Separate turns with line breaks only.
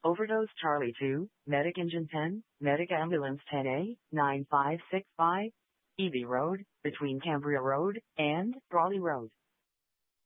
Overdose Charlie 2, Medic Engine 10, Medic Ambulance 10A, 9565, EB Road, between Cambria Road and Brawley Road.